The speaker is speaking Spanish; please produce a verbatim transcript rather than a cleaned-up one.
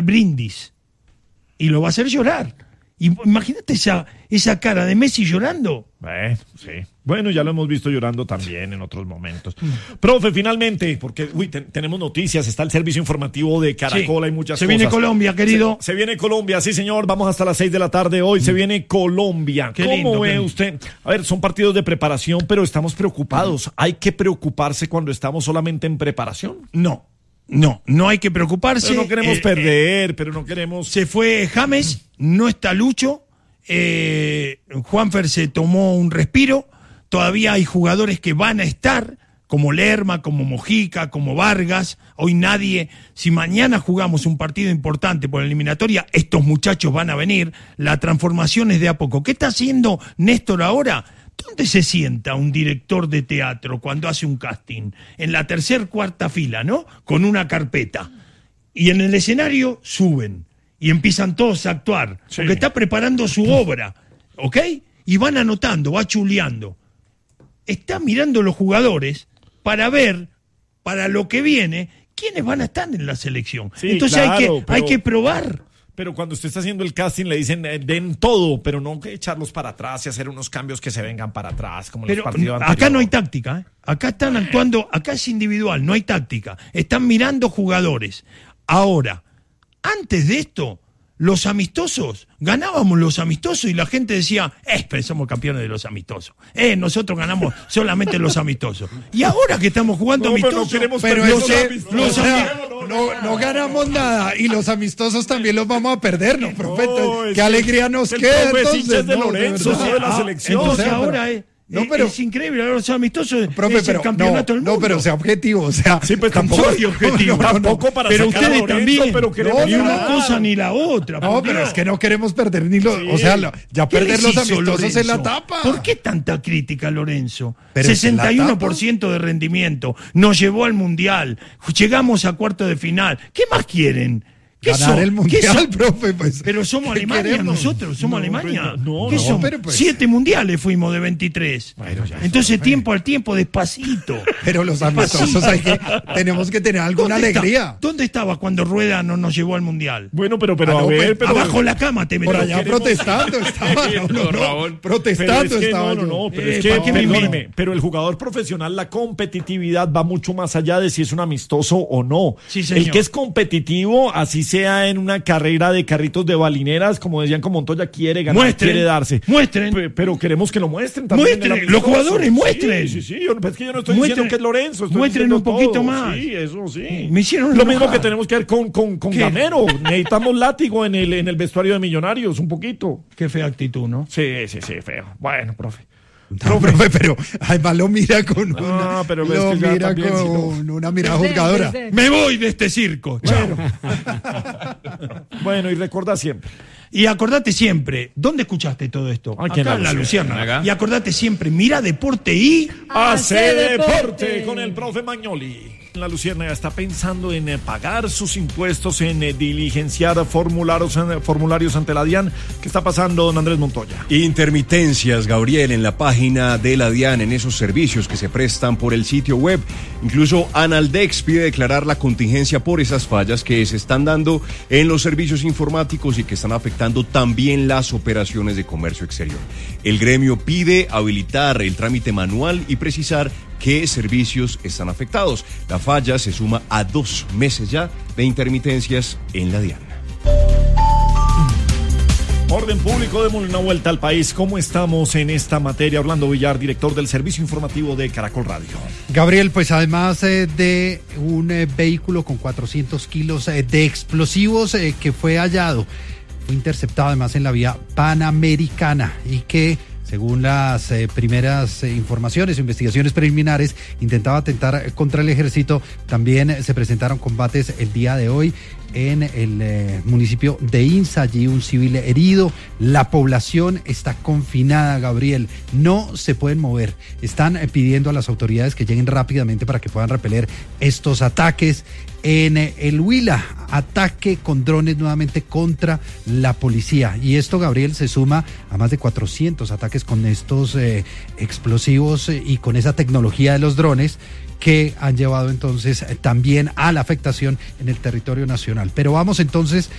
brindis y lo va a hacer llorar. Y imagínate esa, esa cara de Messi llorando. Bueno, sí. Bueno, ya lo hemos visto llorando también en otros momentos. Profe, finalmente, porque uy, te, tenemos noticias, está el servicio informativo de Caracol, sí, hay muchas se cosas. Se viene Colombia, querido. Se, se viene Colombia, sí señor, vamos hasta las seis de la tarde hoy, mm. se viene Colombia. Qué ¿Cómo lindo, ve qué usted? A ver, son partidos de preparación, pero estamos preocupados. Mm. ¿Hay que preocuparse cuando estamos solamente en preparación? No. No, no hay que preocuparse. Pero no queremos eh, perder, eh, pero no queremos... Se fue James, no está Lucho, eh, Juanfer se tomó un respiro, todavía hay jugadores que van a estar, como Lerma, como Mojica, como Vargas, hoy nadie, si mañana jugamos un partido importante por la eliminatoria, estos muchachos van a venir, la transformación es de a poco. ¿Qué está haciendo Néstor ahora? ¿Dónde se sienta un director de teatro cuando hace un casting? En la tercer, cuarta fila, ¿no? Con una carpeta. Y en el escenario suben y empiezan todos a actuar, sí, porque está preparando su obra, ¿ok? Y van anotando, va chuleando. Está mirando los jugadores para ver, para lo que viene, quiénes van a estar en la selección. Sí, entonces claro, hay que, pero... hay que probar. Pero cuando usted está haciendo el casting le dicen eh, den todo, pero no que echarlos para atrás y hacer unos cambios que se vengan para atrás, como en pero los partidos anteriores. Acá no hay táctica, ¿eh? Acá están actuando, acá es individual, no hay táctica. Están mirando jugadores. Ahora, antes de esto, los amistosos, ganábamos los amistosos y la gente decía, eh, pero somos campeones de los amistosos. Eh, nosotros ganamos solamente los amistosos. Y ahora que estamos jugando no, amistosos, pero, no pero los, ese, amistosos. Los, o sea, no, no ganamos nada y los amistosos también los vamos a perder, ¿no, profe? No, ¿Qué alegría nos queda entonces? De Lorenzo, no, de, de la ah, selección. Entonces ahora es... No, pero, es increíble, ahora los amistosos profe, es pero, el campeonato no, del mundo. No, pero sea objetivo, o sea... Sí, pues tampoco soy objetivo. No, no, tampoco para pero sacar ustedes a Lorenzo, también, pero queremos ni una ganar. cosa ni la otra. No, pero Dios. Es que no queremos perder ni los... Sí. O sea, ya perder los amistosos Lorenzo? en la tapa. ¿Por qué tanta crítica, Lorenzo? Pero sesenta y uno por ciento de rendimiento, nos llevó al Mundial, llegamos a cuarto de final. ¿Qué más quieren? ¿Qué Ganar son? el mundial, profe, pues. Pero somos Alemania queremos? nosotros, somos no, Alemania. No, ¿Qué no, somos? pero pues, Siete mundiales fuimos de veintitrés. Bueno, ya, Entonces, ya, tiempo al tiempo, despacito. Pero los amistosos hay que, tenemos que tener alguna alegría. Está? ¿Dónde estabas cuando Rueda no nos llevó al mundial? Bueno, pero, pero ah, no, a ver, pero, pero abajo la cama te por metió. allá queremos... protestando estaba. No, no, no, protestando pero es que, estaba. No, no, no, pero eh, es que, ¿para qué me perdóneme, invito? pero el jugador profesional, la competitividad va mucho más allá de si es un amistoso o no. Sí, señor. El que es competitivo, así sea en una carrera de carritos de balineras, como decían con Montoya, quiere ganar, muestren, quiere darse. Muestren. P pero queremos que lo muestren también. Muestren, los jugadores muestren. Sí, sí, sí. Yo, es que yo no estoy Muestren, diciendo que es Lorenzo. Estoy muestren un poquito todo. más. Sí, eso sí. Me hicieron lo enojar. mismo que tenemos que ver con, con, con Gamero. Necesitamos látigo en el, en el vestuario de Millonarios, un poquito. Qué fea actitud, ¿no? Sí, sí, sí, feo. Bueno, profe. No, profe, pero además lo mira con una, no, pero lo es que ya mira también, con si no... una mirada juzgadora. Me voy de este circo. Chao. Bueno, y recuerda siempre. Y acordate siempre, ¿dónde escuchaste todo esto? Aquí Acá en la en la Luciérnaga. Luciérnaga. Y acordate siempre, mira deporte y... Hace deporte con el profe Magnoli. La Luciérnaga está pensando en eh, pagar sus impuestos, en eh, diligenciar formularios, en, formularios ante la DIAN. ¿Qué está pasando, don Andrés Montoya? Intermitencias, Gabriel, en la página de la DIAN, en esos servicios que se prestan por el sitio web. Incluso Analdex pide declarar la contingencia por esas fallas que se están dando en los servicios informáticos y que están afectando también las operaciones de comercio exterior. El gremio pide habilitar el trámite manual y precisar qué servicios están afectados. La falla se suma a dos meses ya de intermitencias en la DIAN. Orden público, démosle una vuelta al país. ¿Cómo estamos en esta materia? Orlando Villar, director del Servicio Informativo de Caracol Radio. Gabriel, pues además eh, de un eh, vehículo con cuatrocientos kilos eh, de explosivos eh, que fue hallado, fue interceptado además en la vía Panamericana y que, según las eh, primeras eh, informaciones o investigaciones preliminares, intentaba atentar contra el ejército. También eh, se presentaron combates el día de hoy en el eh, municipio de Insa, allí un civil herido. La población está confinada, Gabriel, no se pueden mover. Están eh, pidiendo a las autoridades que lleguen rápidamente para que puedan repeler estos ataques. En eh, el Huila, ataque con drones nuevamente contra la policía. Y esto, Gabriel, se suma a más de cuatrocientos ataques con estos eh, explosivos eh, y con esa tecnología de los drones, que han llevado entonces también a la afectación en el territorio nacional. Pero vamos entonces